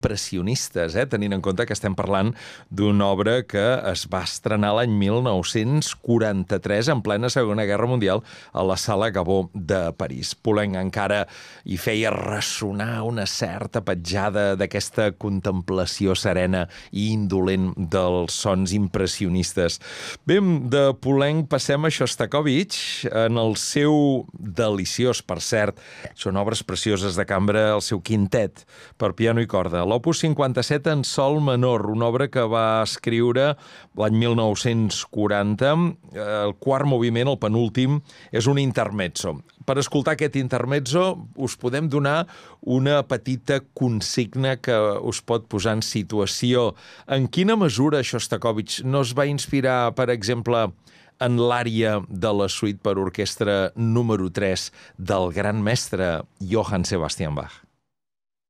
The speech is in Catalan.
impressionistes, tenint en compte que estem parlant d'una obra que es va estrenar l'any 1943, en plena Segona Guerra Mundial, a la Sala Gabó de París. Poulenc encara hi feia ressonar una certa petjada d'aquesta contemplació serena i indolent dels sons impressionistes. Bé, de Poulenc passem a Shostakovich, en el seu deliciós, per cert, són obres precioses de cambra, el seu quintet per piano i corda, l'opus 57 en sol menor, una obra que va escriure l'any 1940. El quart moviment, el penúltim, és un intermezzo. Per escoltar aquest intermezzo us podem donar una petita consigna que us pot posar en situació. En quina mesura Shostakovich no es va inspirar, per exemple, en l'ària de la suite per orquestra número 3 del gran mestre Johann Sebastian Bach?